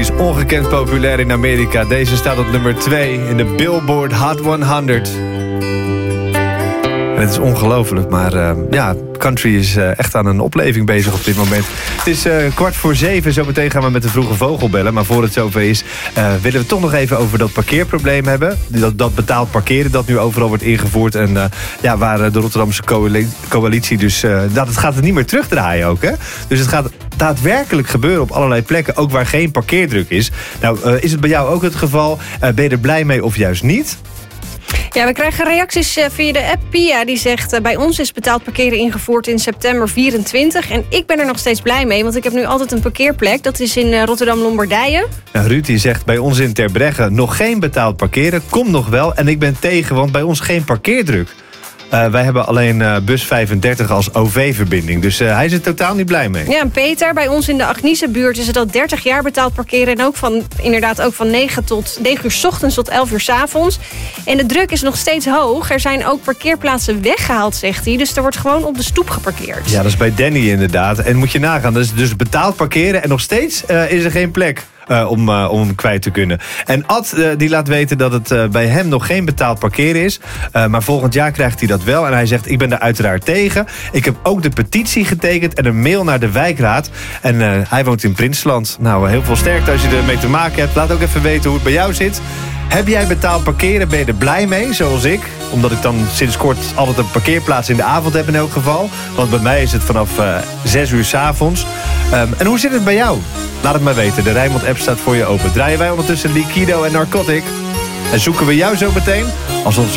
is ongekend populair in Amerika. Deze staat op nummer 2 in de Billboard Hot 100. En het is ongelooflijk, maar country is echt aan een opleving bezig op dit moment. Het is 6:45, zometeen gaan we met de vroege vogel bellen. Maar voor het zover is, willen we toch nog even over dat parkeerprobleem hebben. Dat betaald parkeren dat nu overal wordt ingevoerd. En waar de Rotterdamse coalitie dus... het gaat het niet meer terugdraaien ook, hè? Dus het gaat daadwerkelijk gebeuren op allerlei plekken, ook waar geen parkeerdruk is. Nou, is het bij jou ook het geval? Ben je er blij mee of juist niet? Ja, we krijgen reacties via de app. Pia die zegt, bij ons is betaald parkeren ingevoerd in september 24. En ik ben er nog steeds blij mee, want ik heb nu altijd een parkeerplek. Dat is in Rotterdam-Lombardije. Ruud die zegt, bij ons in Terbregge nog geen betaald parkeren. Komt nog wel en ik ben tegen, want bij ons geen parkeerdruk. Wij hebben alleen bus 35 als OV-verbinding. Dus hij is er totaal niet blij mee. Ja, en Peter, bij ons in de Agniezenbuurt is het al 30 jaar betaald parkeren. En ook van 9 uur 's ochtends tot 11 uur 's avonds. En de druk is nog steeds hoog. Er zijn ook parkeerplaatsen weggehaald, zegt hij. Dus er wordt gewoon op de stoep geparkeerd. Ja, dat is bij Danny inderdaad. En moet je nagaan, dat is dus betaald parkeren en nog steeds is er geen plek. Om hem kwijt te kunnen. En Ad die laat weten dat het bij hem nog geen betaald parkeren is. Maar volgend jaar krijgt hij dat wel. En hij zegt, ik ben daar uiteraard tegen. Ik heb ook de petitie getekend en een mail naar de wijkraad. En hij woont in Prinsland. Nou, heel veel sterkte als je ermee te maken hebt. Laat ook even weten hoe het bij jou zit. Heb jij betaald parkeren? Ben je er blij mee, zoals ik? Omdat ik dan sinds kort altijd een parkeerplaats in de avond heb in elk geval. Want bij mij is het vanaf 6 uur 's avonds. En hoe zit het bij jou? Laat het maar weten. De Rijnmond-app staat voor je open. Draaien wij ondertussen Liquido en Narcotic. En zoeken we jou zo meteen als onze